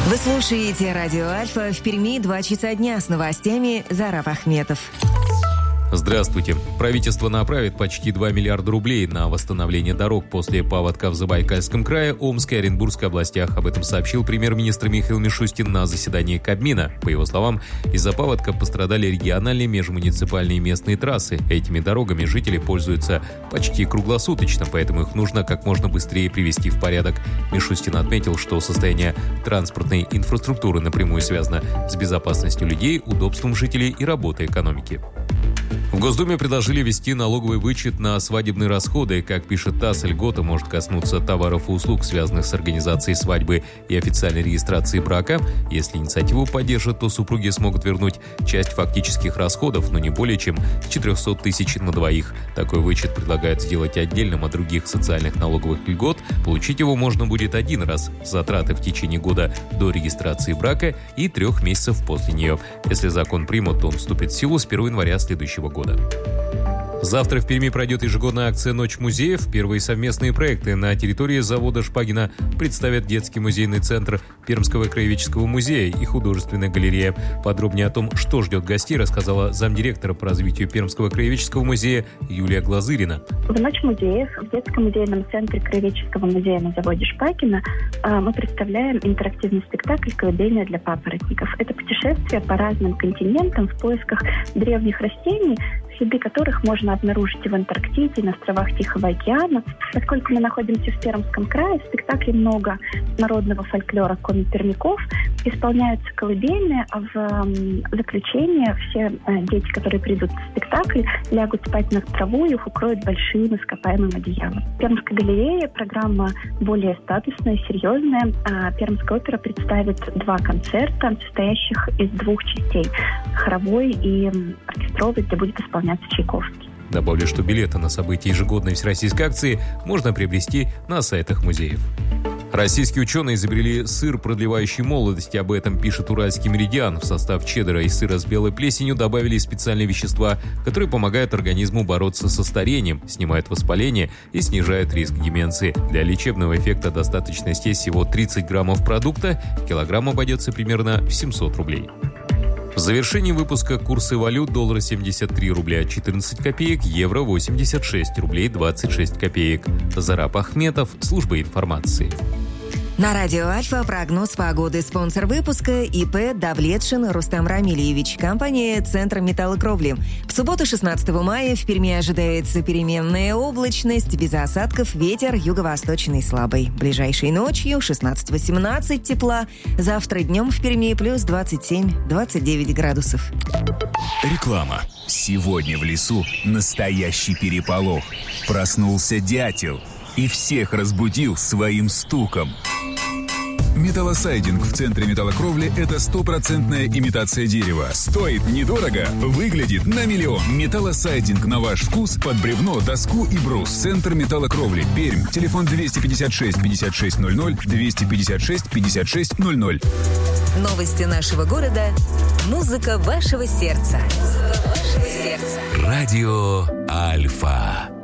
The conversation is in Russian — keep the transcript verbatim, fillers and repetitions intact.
Вы слушаете радио Альфа, в Перми два часа дня с новостями. Зарав Ахметов. Здравствуйте. Правительство направит почти два миллиарда рублей на восстановление дорог после паводка в Забайкальском крае, Омской и Оренбургской областях. Об этом сообщил премьер-министр Михаил Мишустин на заседании Кабмина. По его словам, из-за паводка пострадали региональные, межмуниципальные и местные трассы. Этими дорогами жители пользуются почти круглосуточно, поэтому их нужно как можно быстрее привести в порядок. Мишустин отметил, что состояние транспортной инфраструктуры напрямую связано с безопасностью людей, удобством жителей и работой экономики. В Госдуме предложили ввести налоговый вычет на свадебные расходы. Как пишет ТАСС, льгота может коснуться товаров и услуг, связанных с организацией свадьбы и официальной регистрацией брака. Если инициативу поддержат, то супруги смогут вернуть часть фактических расходов, но не более чем четыреста тысяч на двоих. Такой вычет предлагают сделать отдельным от других социальных налоговых льгот. Получить его можно будет один раз. Затраты в течение года до регистрации брака и трех месяцев после нее. Если закон примут, то он вступит в силу с первого января следующего года. Завтра в Перми пройдет ежегодная акция «Ночь музеев». Первые совместные проекты на территории завода «Шпагина» представят детский музейный центр Пермского краеведческого музея и художественная галерея. Подробнее о том, что ждет гостей, рассказала замдиректора по развитию Пермского краеведческого музея Юлия Глазырина. В «Ночь музеев» в детском музейном центре краеведческого музея на заводе «Шпагина» мы представляем интерактивный спектакль «Колыбельная для папоротников». Это путешествие по разным континентам в поисках древних растений, следы которых можно обнаружить и в Антарктиде, и на островах Тихого океана. Поскольку мы находимся в Пермском крае, в спектакле много народного фольклора коми-пермяков, исполняются колыбельные, а в заключение все дети, которые придут в спектакль, лягут спать на траву и их укроют большим ископаемым одеялом. В Пермской галерее программа более статусная, серьезная. Пермская опера представит два концерта, состоящих из двух частей – хоровой и оркестровой, где будет исполняться Чайковский. Добавлю, что билеты на события ежегодной всероссийской акции можно приобрести на сайтах музеев. Российские ученые изобрели сыр, продлевающий молодость. Об этом пишет «Уральский меридиан». В состав чеддера и сыра с белой плесенью добавили специальные вещества, которые помогают организму бороться со старением, снимают воспаление и снижают риск деменции. Для лечебного эффекта достаточно съесть всего тридцать граммов продукта. Килограмм обойдется примерно в семьсот рублей. В завершении выпуска курсы валют: доллар семьдесят три рубля четырнадцать копеек, евро восемьдесят шесть рублей двадцать шесть копеек. Зараб Ахметов, служба информации. На радио Альфа прогноз погоды. Спонсор выпуска ИП Давлетшин Рустам Рамильевич. Компания «Центр металлокровли». В субботу шестнадцатого мая в Перми ожидается переменная облачность, без осадков, ветер юго-восточный слабый. Ближайшей ночью шестнадцать-восемнадцать тепла. Завтра днем в Перми плюс двадцать семь - двадцать девять градусов. Реклама. Сегодня в лесу настоящий переполох. Проснулся дятел и всех разбудил своим стуком. Металлосайдинг в центре металлокровли – это стопроцентная имитация дерева. Стоит недорого, выглядит на миллион. Металлосайдинг на ваш вкус под бревно, доску и брус. Центр металлокровли. Пермь. Телефон двести пятьдесят шесть пятьдесят шесть ноль ноль, двести пятьдесят шесть пятьдесят шесть ноль ноль. Новости нашего города. Музыка вашего сердца. Музыка вашего сердца. Радио Альфа.